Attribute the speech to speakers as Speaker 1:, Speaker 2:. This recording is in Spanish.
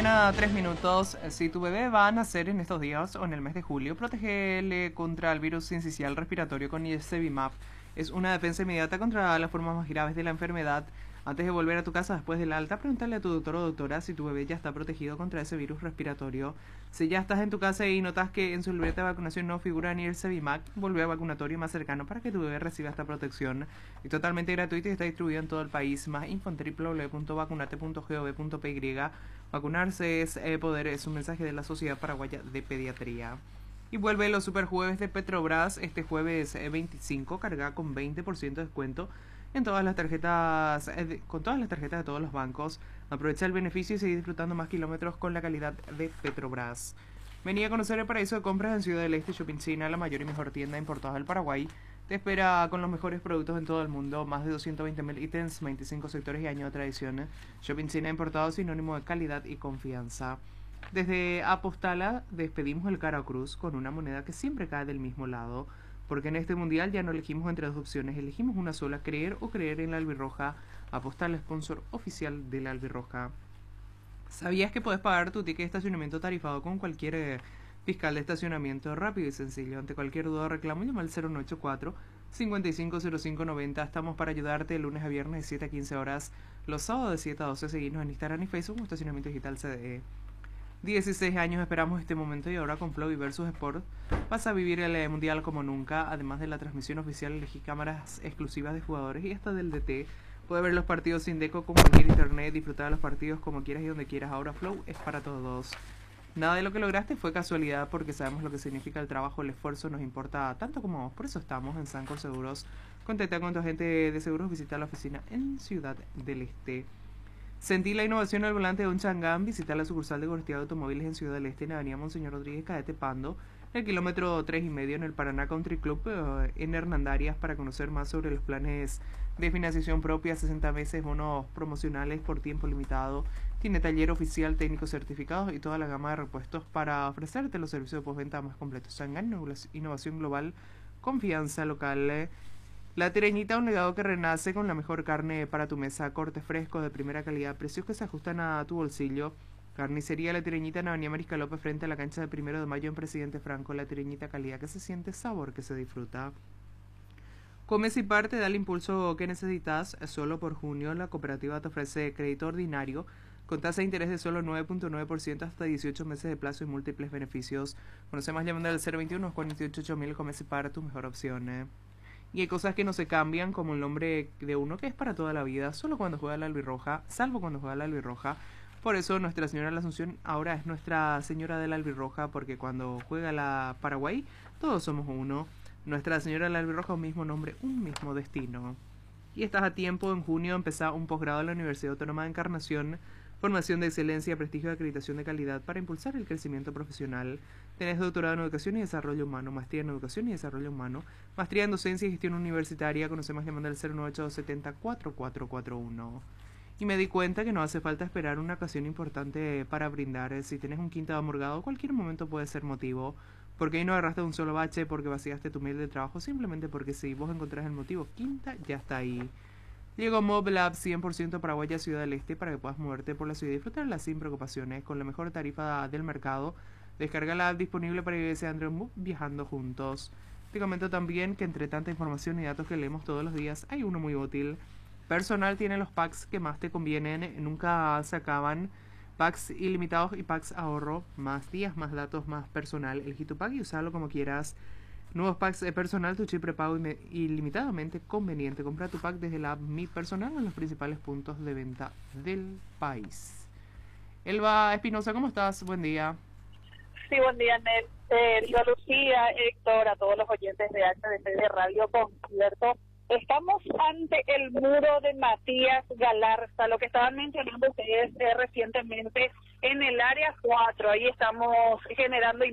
Speaker 1: mañana, 3 minutos. Si tu bebé va a nacer en estos días o en el mes de julio, protégele contra el virus sincicial respiratorio con Nirsevimab. Es una defensa inmediata contra las formas más graves de la enfermedad. Antes de volver a tu casa después del alta, pregúntale a tu doctor o doctora si tu bebé ya está protegido contra ese virus respiratorio. Si ya estás en tu casa y notas que en su libreta de vacunación no figura Nirsevimab, volvé al vacunatorio más cercano para que tu bebé reciba esta protección. Es totalmente gratuito y está distribuido en todo el país. Más info en www.vacunate.gov.py. Vacunarse es poder, es un mensaje de la Sociedad Paraguaya de Pediatría. Y vuelve los super jueves de Petrobras este jueves 25, carga con 20% de descuento en todas las tarjetas, con todas las tarjetas de todos los bancos. Aprovecha el beneficio y sigue disfrutando más kilómetros con la calidad de Petrobras. Venía a conocer el paraíso de compras en Ciudad del Este. Shopping China, la mayor y mejor tienda importada del Paraguay, te espera con los mejores productos en todo el mundo, más de 220.000 ítems, 25 sectores y años de tradición. Shopping China importado, sinónimo de calidad y confianza. Desde Apostala despedimos el Caro Cruz con una moneda que siempre cae del mismo lado, porque en este mundial ya no elegimos entre dos opciones, elegimos una sola, creer o creer en la albirroja. Apostala, sponsor oficial de la albirroja. ¿Sabías que puedes pagar tu ticket de estacionamiento tarifado con cualquier fiscal de estacionamiento? Rápido y sencillo. Ante cualquier duda o reclamo, llama al 0984 550590. Estamos para ayudarte de lunes a viernes de 7 a 15 horas, los sábados de 7 a 12. Seguirnos en Instagram y Facebook como Estacionamiento Digital CDE. 16 años esperamos este momento y ahora con Flow y Versus Sport vas a vivir el mundial como nunca. Además de la transmisión oficial, elegí cámaras exclusivas de jugadores y hasta del DT. Puedes ver los partidos sin deco con cualquier internet, disfrutar de los partidos como quieras y donde quieras. Ahora Flow es para todos. Nada de lo que lograste fue casualidad, porque sabemos lo que significa el trabajo, el esfuerzo, nos importa tanto como vos. Por eso estamos en Sancor Seguros. Contacta con tu agente de seguros, visita la oficina en Ciudad del Este. Sentí la innovación al volante de un Changán. Visita la sucursal de Gortía de Automóviles en Ciudad del Este, en Avenida Monseñor Rodríguez, Cadete Pando, en el kilómetro 3,5 en el Paraná Country Club en Hernandarias, para conocer más sobre los planes de financiación propia, 60 meses, bonos promocionales por tiempo limitado. Tiene taller oficial, técnicos certificados y toda la gama de repuestos para ofrecerte los servicios de postventa más completos. Changán, innovación global, confianza local. La Tereñita, un legado que renace con la mejor carne para tu mesa, corte fresco de primera calidad, precios que se ajustan a tu bolsillo. Carnicería La Tereñita en Avenida Mariscal López frente a la cancha de 1 de Mayo en Presidente Franco. La Tereñita, calidad que se siente, sabor que se disfruta. Comes y parte, da el impulso que necesitas. Solo por junio la cooperativa te ofrece crédito ordinario con tasa de interés de solo 9.9% hasta 18 meses de plazo y múltiples beneficios. Conoce más llamando al 021 488000. Comes y parte, tu mejor opción. Y hay cosas que no se cambian, como el nombre de uno, que es para toda la vida, solo cuando juega la albirroja, salvo cuando juega la albirroja. Por eso Nuestra Señora de la Asunción ahora es Nuestra Señora de la Albirroja, porque cuando juega la Paraguay, todos somos uno. Nuestra Señora de la Albirroja, un mismo nombre, un mismo destino. Y estás a tiempo. En junio empezar un posgrado en la Universidad Autónoma de Encarnación. Formación de excelencia, prestigio de acreditación de calidad para impulsar el crecimiento profesional. Tenés doctorado en Educación y Desarrollo Humano, maestría en Educación y Desarrollo Humano, maestría en Docencia y Gestión Universitaria. Conoce más llamando al 09870-4441. Y me di cuenta que no hace falta esperar una ocasión importante para brindar. Si tenés un quinta amorgado, cualquier momento puede ser motivo. Porque ahí no agarraste un solo bache, porque vaciaste tu mail de trabajo, simplemente porque si vos encontrás el motivo, quinta ya está ahí. Llegó MobLab 100% Paraguaya Ciudad del Este para que puedas moverte por la ciudad y disfrutarla sin preocupaciones, con la mejor tarifa del mercado. Descarga la app disponible para IBS Android Move, viajando juntos. Te comento también que entre tanta información y datos que leemos todos los días, hay uno muy útil. Personal tiene los packs que más te convienen, nunca se acaban. Packs ilimitados y packs ahorro, más días, más datos, más personal. Elegí tu pack y usalo como quieras. Nuevos packs de personal, tu chip prepago ilimitadamente conveniente. Compra tu pack desde la app Mi Personal en los principales puntos de venta del país. Elba Espinosa, ¿cómo estás? Buen día.
Speaker 2: Sí, buen día, Nel. Yo, Lucía, Héctor, a todos los oyentes de HDP de Radio Concierto. Estamos ante el muro de Matías Galarza, lo que estaban mencionando ustedes recientemente en el área 4. Ahí estamos generando